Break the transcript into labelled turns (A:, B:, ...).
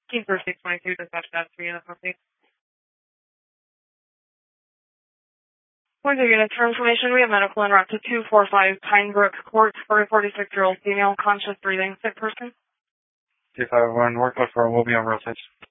A: Team for 622, dispatch that for unit 14. Point to unit for information, we have medical en route to 245 Pinebrook Court for a 46-year-old female, conscious breathing, sick person.
B: 251, work with her, we'll be on rotation.